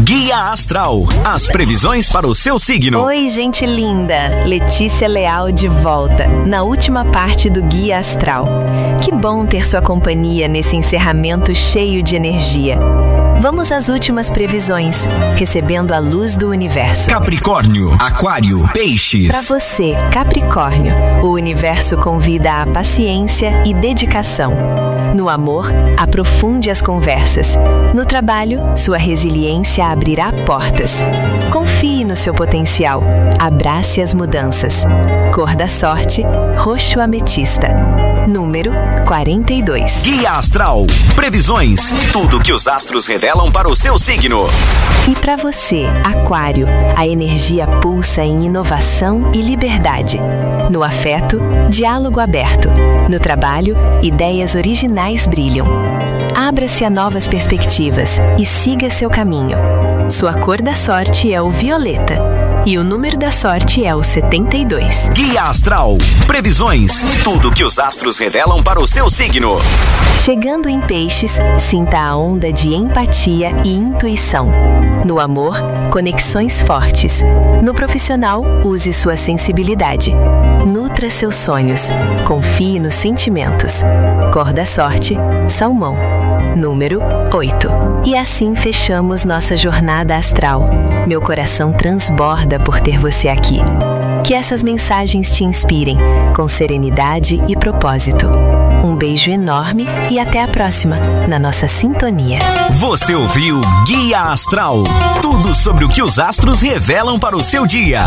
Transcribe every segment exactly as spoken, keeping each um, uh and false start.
Guia Astral, as previsões para o seu signo. Oi, gente linda! Letícia Leal de volta, na última parte do Guia Astral. Que bom ter sua companhia nesse encerramento cheio de energia. Vamos às últimas previsões, recebendo a luz do universo. Capricórnio, Aquário, Peixes. Para você, Capricórnio, o universo convida à paciência e dedicação. No amor, aprofunde as conversas. No trabalho, sua resiliência abrirá portas. Confie no seu potencial. Abrace as mudanças. Cor da sorte, roxo ametista. Número quarenta e dois. Guia Astral. Previsões. Tudo que os astros revelam para o seu signo. E para você, Aquário, a energia pulsa em inovação e liberdade. No afeto, diálogo aberto. No trabalho, ideias originais brilham. Abra-se a novas perspectivas e siga seu caminho. Sua cor da sorte é o violeta. E o número da sorte é o setenta e dois. Guia Astral. Previsões. Tudo que os astros revelam para o seu signo. Chegando em Peixes, sinta a onda de empatia e intuição. No amor, conexões fortes. No profissional, use sua sensibilidade. Nutra seus sonhos. Confie nos sentimentos. Cor da sorte, salmão. Número oito. E assim fechamos nossa jornada astral. Meu coração transborda por ter você aqui. Que essas mensagens te inspirem, com serenidade e propósito. Um beijo enorme e até a próxima, na nossa sintonia. Você ouviu Guia Astral. Tudo sobre o que os astros revelam para o seu dia.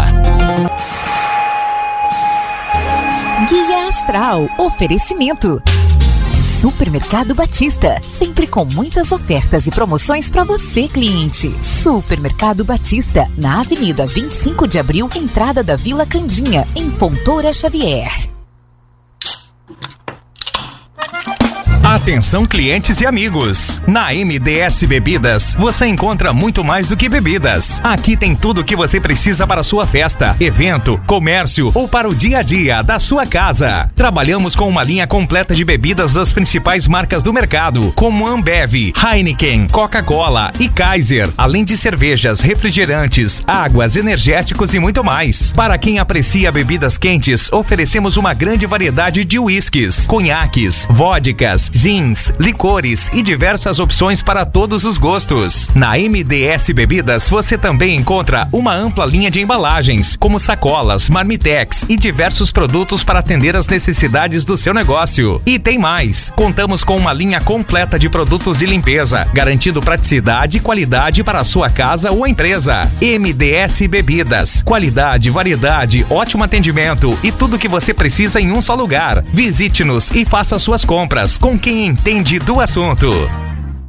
Guia Astral. Oferecimento. Supermercado Batista, sempre com muitas ofertas e promoções para você, cliente. Supermercado Batista, na Avenida vinte e cinco de abril, entrada da Vila Candinha, em Fontoura Xavier. Atenção, clientes e amigos! Na M D S Bebidas, você encontra muito mais do que bebidas. Aqui tem tudo o que você precisa para a sua festa, evento, comércio ou para o dia a dia da sua casa. Trabalhamos com uma linha completa de bebidas das principais marcas do mercado, como Ambev, Heineken, Coca-Cola e Kaiser, além de cervejas, refrigerantes, águas, energéticos e muito mais. Para quem aprecia bebidas quentes, oferecemos uma grande variedade de uísques, conhaques, vodkas, gins, licores e diversas opções para todos os gostos. Na M D S Bebidas você também encontra uma ampla linha de embalagens, como sacolas, marmitex e diversos produtos para atender às necessidades do seu negócio. E tem mais! Contamos com uma linha completa de produtos de limpeza, garantindo praticidade e qualidade para a sua casa ou empresa. M D S Bebidas. Qualidade, variedade, ótimo atendimento e tudo que você precisa em um só lugar. Visite-nos e faça suas compras com quem entende do assunto.